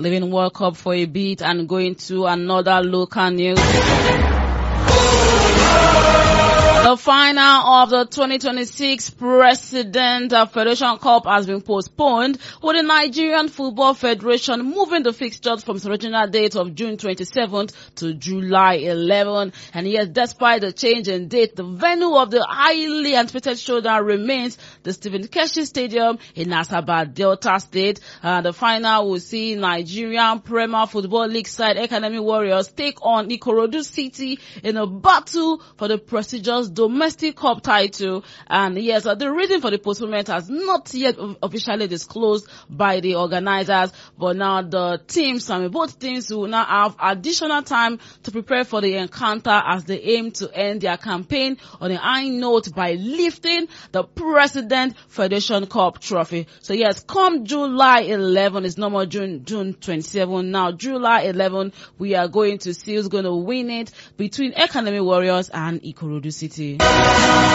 leaving World Cup for a bit and going to another local news. The final of the 2026 President Federation Cup has been postponed, with the Nigerian Football Federation moving the fixtures from its original date of June 27th to July 11. And yes, despite the change in date, the venue of the highly anticipated showdown remains the Stephen Keshi Stadium in Asaba, Delta State. The final will see Nigerian Premier Football League side Academy Warriors take on Ikorodu City in a battle for the prestigious domestic cup title. And yes, the reason for the postponement has not yet officially disclosed by the organizers, but now the teams, both teams will now have additional time to prepare for the encounter as they aim to end their campaign on a high note by lifting the President Federation Cup trophy. So yes, come July 11, it's no more June 27. Now July 11, we are going to see who's going to win it between Academy Warriors and Ikorodu City.